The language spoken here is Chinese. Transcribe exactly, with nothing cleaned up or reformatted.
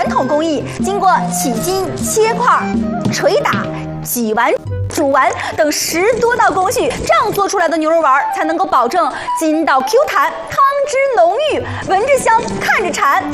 统工艺，经过起筋、切块、捶打、挤完、煮完等十多道工序，这样做出来的牛肉丸才能够保证筋道 Q 弹、汤汁浓郁、闻着香、看着馋。